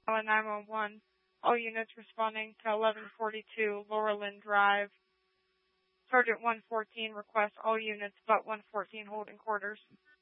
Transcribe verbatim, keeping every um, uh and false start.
nine one one. All units responding to eleven forty-two Laurelin Drive. Sergeant one fourteen requests all units but one fourteen holding quarters.